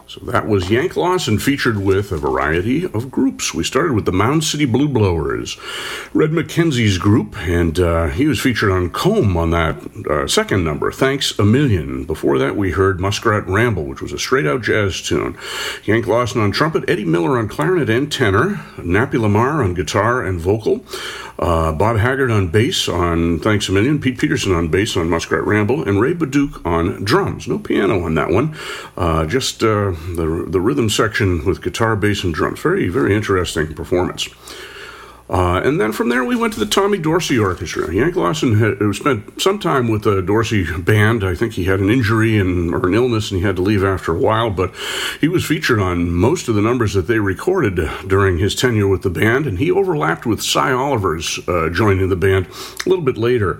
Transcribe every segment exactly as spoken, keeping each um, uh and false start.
So that was Yank Lawson, featured with a variety of groups. We started with the Mound City Blue Blowers, Red McKenzie's group, and uh, he was featured on Comb on that uh, second number, Thanks a Million. Before that, we heard Muskrat Ramble, which was a straight-out jazz tune. Yank Lawson on trumpet, Eddie Miller on clarinet and tenor, Nappy Lamar on guitar and vocal, uh, Bob Haggard on bass on Thanks a Million, Pete Peterson on bass on Muskrat Ramble, and Ray Baduke on drums. No piano on that one, uh, just... Uh, The, the rhythm section with guitar, bass, and drums. Very, very interesting performance. Uh, and then from there, we went to the Tommy Dorsey Orchestra. Yank Lawson had spent some time with the Dorsey Band. I think he had an injury and or an illness, and he had to leave after a while. But he was featured on most of the numbers that they recorded during his tenure with the band, and he overlapped with Cy Oliver's uh, joining the band a little bit later.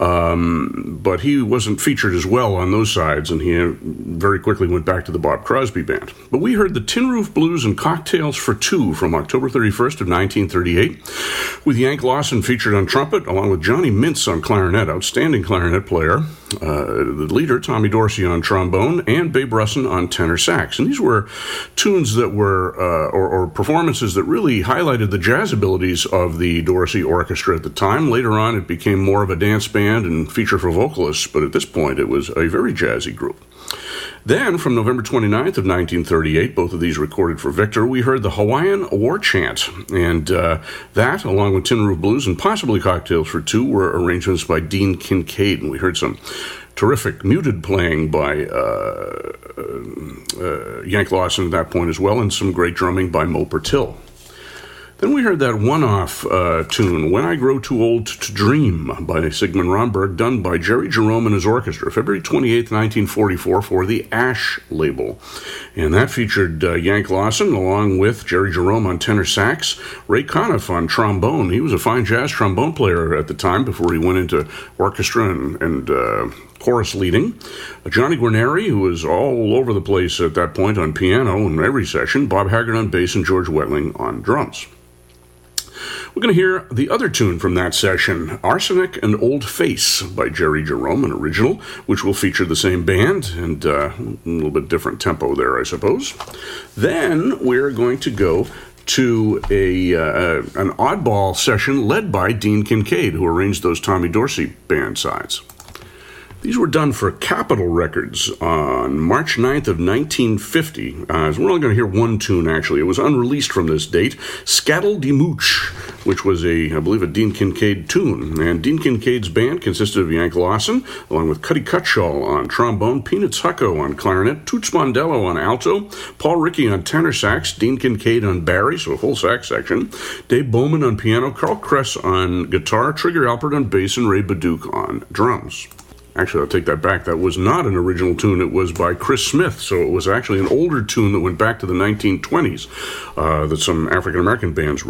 Um, but he wasn't featured as well on those sides, and he very quickly went back to the Bob Crosby Band. But we heard the Tin Roof Blues and Cocktails for Two from October thirty-first of nineteen thirty-eight. With Yank Lawson featured on trumpet, along with Johnny Mintz on clarinet, outstanding clarinet player, uh, the leader, Tommy Dorsey, on trombone, and Babe Russin on tenor sax. And these were tunes that were, uh, or, or performances that really highlighted the jazz abilities of the Dorsey Orchestra at the time. Later on, it became more of a dance band and feature for vocalists, but at this point, it was a very jazzy group. Then, from November twenty-ninth of nineteen thirty-eight, both of these recorded for Victor, we heard the Hawaiian War Chant. And uh, that, along with Tin Roof Blues and possibly Cocktails for Two, were arrangements by Dean Kincaid. And we heard some terrific muted playing by uh, uh, Yank Lawson at that point as well, and some great drumming by Mo Pertil. Then we heard that one-off uh, tune, When I Grow Too Old to Dream, by Sigmund Romberg, done by Jerry Jerome and his orchestra, February twenty-eighth, nineteen forty-four, for the Ash label. And that featured uh, Yank Lawson, along with Jerry Jerome on tenor sax, Ray Conniff on trombone. He was a fine jazz trombone player at the time before he went into orchestra and, and uh, chorus leading. Uh, Johnny Guarneri, who was all over the place at that point on piano in every session, Bob Haggard on bass, and George Wetling on drums. We're going to hear the other tune from that session, Arsenic and Old Face by Jerry Jerome, an original, which will feature the same band and uh, a little bit different tempo there, I suppose. Then we're going to go to a uh, an oddball session led by Dean Kincaid, who arranged those Tommy Dorsey band sides. These were done for Capitol Records on March ninth of nineteen fifty. Uh, so we're only going to hear one tune, actually. It was unreleased from this date, Scattle de Mooch, which was, a, I believe, a Dean Kincaid tune. And Dean Kincaid's band consisted of Yank Lawson, along with Cuddy Cutshall on trombone, Peanuts Hucko on clarinet, Toots Mondello on alto, Paul Rickey on tenor sax, Dean Kincaid on bari, so a full sax section, Dave Bowman on piano, Carl Kress on guitar, Trigger Alpert on bass, and Ray Baduke on drums. Actually, I'll take that back. That was not an original tune. It was by Chris Smith, so it was actually an older tune that went back to the nineteen twenties uh, that some African-American bands